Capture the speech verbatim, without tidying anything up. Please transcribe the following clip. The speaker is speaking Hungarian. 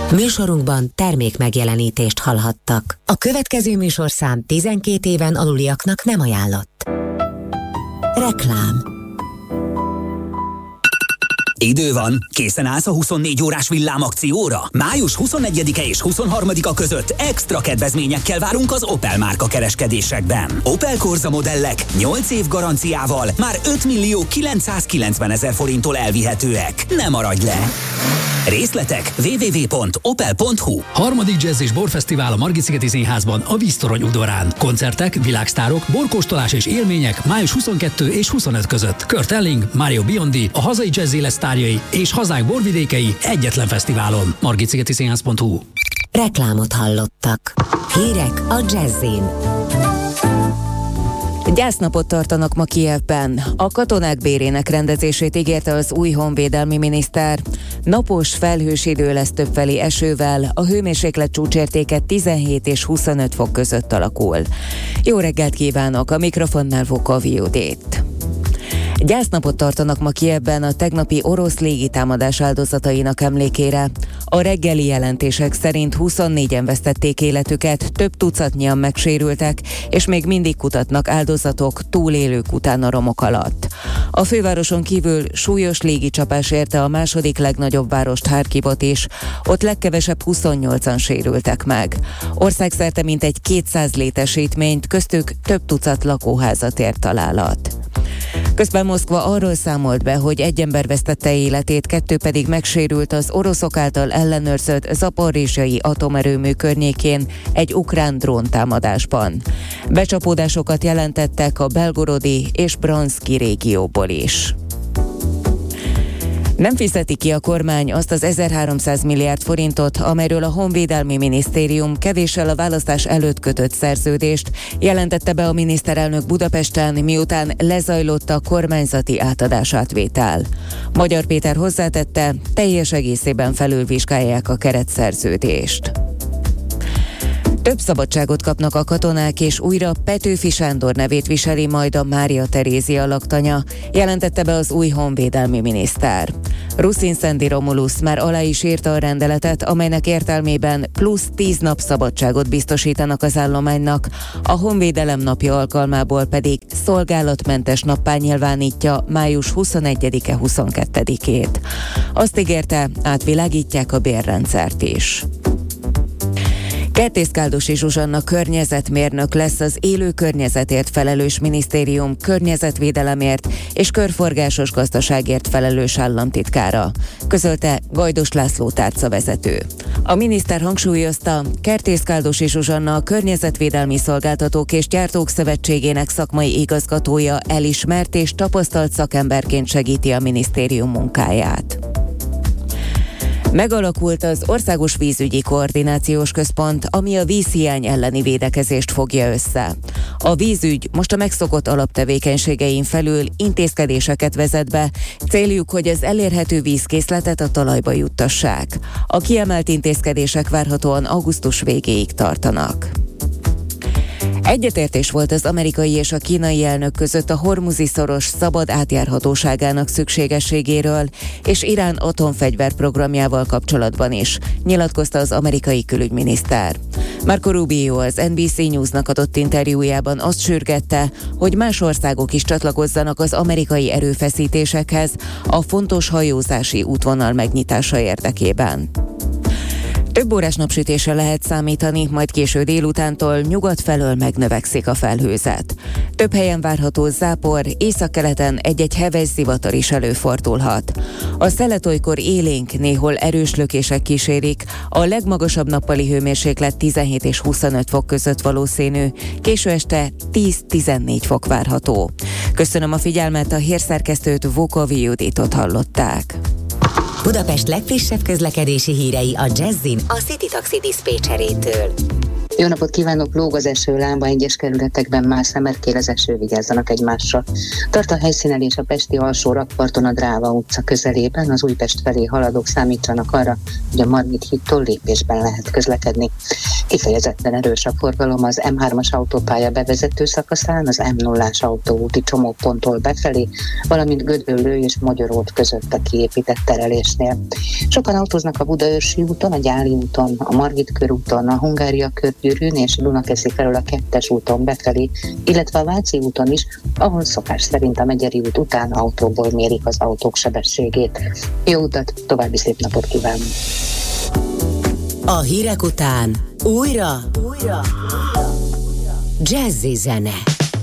Műsorunkban termék megjelenítést hallhattak. A következő műsorszám tizenkét éven aluliaknak nem ajánlott. Reklám. Idő van, készen állsz a huszonnégy órás villámakcióra? május huszonnegyedike és huszonharmadika között extra kedvezményekkel várunk az Opel márka kereskedésekben. Opel Corsa modellek nyolc év garanciával már öt millió kilencszázkilencven ezer forinttól elvihetőek. Ne maradj le! Részletek double-u double-u double-u pont opel pont hu. Harmadik Jazz és Borfesztivál a Margit-szigeti Színházban, a Víztorony udvarán. Koncertek, világsztárok, borkóstolás és élmények május huszonkettő és huszonöt között. Kurt Elling, Mario Biondi, a hazai jazz élet sztárjai és hazánk borvidékei egyetlen fesztiválon. margit-szigeti színház pont hu. Reklámot hallottak. Hírek a Jazzin. Gyásznapot tartanak ma Kijevben. A katonák bérének rendezését ígérte az új honvédelmi miniszter. Napos, felhős idő lesz többfelé esővel, a hőmérséklet csúcsértéke tizenhét és huszonöt fok között alakul. Jó reggelt kívánok, a mikrofonnál Vukovi Judit. Gyásznapot tartanak ma Kijevben a tegnapi orosz légitámadás áldozatainak emlékére. A reggeli jelentések szerint huszonnégyen vesztették életüket, több tucatnyian megsérültek, és még mindig kutatnak áldozatok, túlélők után a romok alatt. A fővároson kívül súlyos légicsapás érte a második legnagyobb várost, Harkivot is. Ott legkevesebb huszonnyolcan sérültek meg. Országszerte mintegy kétszáz létesítményt, köztük több tucat lakóházat ért találat. Közben Moszkva arról számolt be, hogy egy ember vesztette életét, kettő pedig megsérült az oroszok által ellenőrzött Zaporizsjai atomerőmű környékén egy ukrán dróntámadásban. Becsapódásokat jelentettek a Belgorodi és Branszki régióból is. Nem fizeti ki a kormány azt az ezerháromszáz milliárd forintot, amelyről a Honvédelmi Minisztérium kevéssel a választás előtt kötött szerződést, jelentette be a miniszterelnök Budapesten, miután lezajlott a kormányzati átadásátvétel. Magyar Péter hozzátette, teljes egészében felülvizsgálják a keretszerződést. Több szabadságot kapnak a katonák, és újra Petőfi Sándor nevét viseli majd a Mária Terézia laktanya, jelentette be az új honvédelmi miniszter. Ruszin Szendi Romulusz már alá is írta a rendeletet, amelynek értelmében plusz tíz nap szabadságot biztosítanak az állománynak, a honvédelem napja alkalmából pedig szolgálatmentes nappá nyilvánítja május huszonegyedike huszonkettedikét. Azt ígérte, átvilágítják a bérrendszert is. Kertész Káldosi Zsuzsanna környezetmérnök lesz az élő környezetért felelős minisztérium környezetvédelemért és körforgásos gazdaságért felelős államtitkára, közölte Gajdos László tárcavezető. A miniszter hangsúlyozta, Kertész Káldosi Zsuzsanna a Környezetvédelmi Szolgáltatók és Gyártók Szövetségének szakmai igazgatója, elismert és tapasztalt szakemberként segíti a minisztérium munkáját. Megalakult az Országos Vízügyi Koordinációs Központ, ami a vízhiány elleni védekezést fogja össze. A vízügy most a megszokott alaptevékenységein felül intézkedéseket vezet be, céljuk, hogy az elérhető vízkészletet a talajba juttassák. A kiemelt intézkedések várhatóan augusztus végéig tartanak. Egyetértés volt az amerikai és a kínai elnök között a Hormuzi-szoros szabad átjárhatóságának szükségességéről és Irán atomfegyverprogramjával kapcsolatban is, nyilatkozta az amerikai külügyminiszter. Marco Rubio az en bé cé Newsnak adott interjújában azt sürgette, hogy más országok is csatlakozzanak az amerikai erőfeszítésekhez a fontos hajózási útvonal megnyitása érdekében. Több órás napsütésre lehet számítani, majd késő délutántól nyugat felől megnövekszik a felhőzet. Több helyen várható zápor, északkeleten egy-egy heves zivatar is előfordulhat. A szelet olykor élénk, néhol erős lökések kísérik, a legmagasabb nappali hőmérséklet tizenhét és huszonöt fok között valószínű, késő este tíz-tizennégy fok várható. Köszönöm a figyelmet, a hírszerkesztőt, Vukovi Juditot hallották. Budapest legfrissebb közlekedési hírei a Jazzin a City Taxi diszpécserétől. Jó napot kívánok! Lóg az eső, lámba, egyes kerületekben más szemerkél az eső, vigyázzanak egymásra. Tart a helyszínelés a pesti alsó rakparton, a Dráva utca közelében, az Újpest felé haladók számítsanak arra, hogy a Margit hídtól lépésben lehet közlekedni. Kifejezetten erős a forgalom az em hármas autópálya bevezető szakaszán, az em nullás autóúti csomóponttól befelé, valamint Gödöllő és Magyaród között a kiépített terelésnél. Sokan autóznak a Budaörsi úton, a Gyáli úton, a Margit körúton, a Hungária körgyűrűn és Dunakeszi felől a kettes úton befelé, illetve a Váci úton is, ahol szokás szerint a Megyeri út után autóból mérik az autók sebességét. Jó utat, további szép napot kívánok! A hírek után újra, újra, jazzy zene.